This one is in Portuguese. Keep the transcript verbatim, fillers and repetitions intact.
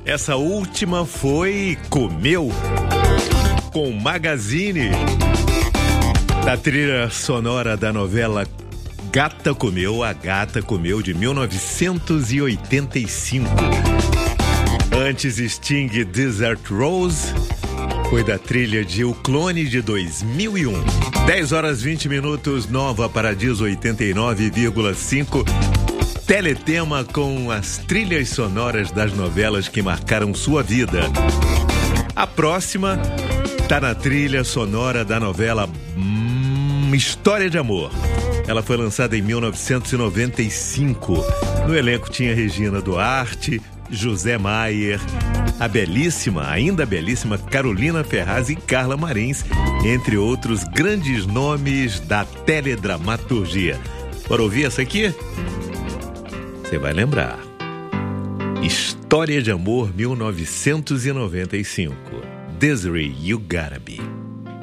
Essa última foi Comeu, com Magazine, da trilha sonora da novela Gata Comeu, A Gata Comeu, de mil novecentos e oitenta e cinco. Antes, Sting, Desert Rose, foi da trilha de O Clone, de dois mil e um. dez horas e vinte minutos, Nova Paradiso oitenta e nove vírgula cinco. Teletema com as trilhas sonoras das novelas que marcaram sua vida. A próxima tá na trilha sonora da novela hum, História de Amor. Ela foi lançada em mil novecentos e noventa e cinco. No elenco tinha Regina Duarte, José Maier, a belíssima, ainda belíssima Carolina Ferraz e Carla Marins, entre outros grandes nomes da teledramaturgia. Bora ouvir essa aqui? Você vai lembrar. História de Amor, mil novecentos e noventa e cinco. Desiree, You Gotta Be.